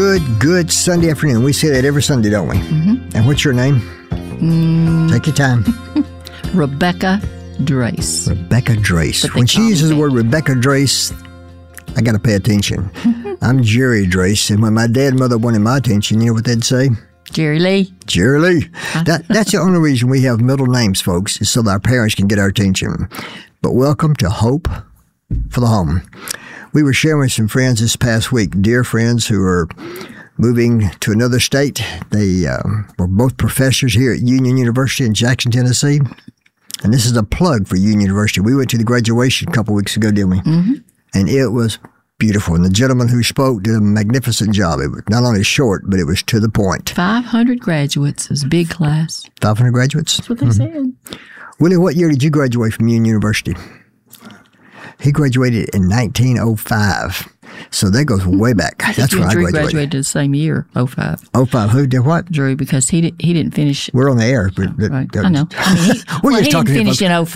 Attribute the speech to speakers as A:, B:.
A: good Sunday afternoon. We say that every Sunday, don't we? Mm-hmm. And what's your name? Take your time.
B: Rebecca Drace.
A: Rebecca Drace. When she uses the word Rebecca Drace, I got to pay attention. I'm Jerry Drace, and when my dad and mother wanted my attention, you know what they'd say?
B: Jerry Lee.
A: Jerry Lee. That's the only reason we have middle names, folks, is so that our parents can get our attention. But welcome to Hope for the Home. We were sharing with some friends this past week, dear friends who are moving to another state. They were both professors here at Union University in Jackson, Tennessee. And this is a plug for Union University. We went to the graduation a couple weeks ago, didn't we? Mm-hmm. And it was beautiful. And the gentleman who spoke did a magnificent job. It was not only short, but it was to the point.
B: 500 graduates. It was a big class.
A: 500 graduates?
B: That's what they said.
A: Willie, what year did you graduate from Union University? He graduated in 1905. So that goes way back. That's when I
B: Drew
A: graduated.
B: Graduated the same year, 05.
A: 05. Who did what?
B: Drew, because he didn't finish.
A: We're on the air. But
B: right. I know. I mean, he didn't finish in 05.